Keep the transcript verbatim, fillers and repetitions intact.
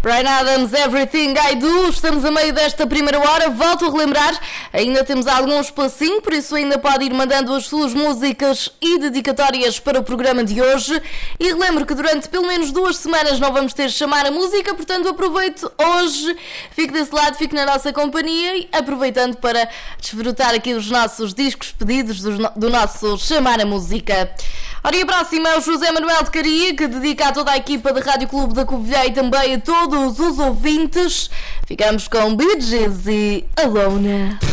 Bryan Adams, Everything I Do. Estamos a meio desta primeira hora. Volto a relembrar, ainda temos algum espacinho, por isso ainda pode ir mandando as suas músicas e dedicatórias para o programa de hoje. E relembro que durante pelo menos duas semanas não vamos ter Chamar a Música, portanto aproveite hoje, fique desse lado, fique na nossa companhia e aproveitando para desfrutar aqui dos nossos discos pedidos do, do nosso Chamar a Música. Ora, e a próxima é o José Manuel de Caria, que dedica a toda a equipa da Rádio Clube da Covilhã e também a todos os ouvintes. Ficamos com Bee Gees e Alone.